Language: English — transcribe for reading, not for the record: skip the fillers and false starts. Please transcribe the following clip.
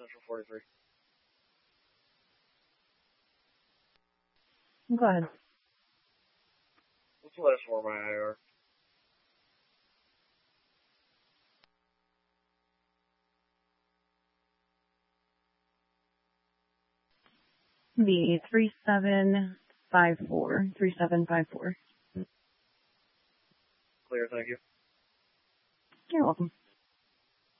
Central 43. Go ahead. What's the last four of my IR? The 3754. 3754. Clear, thank you. You're welcome.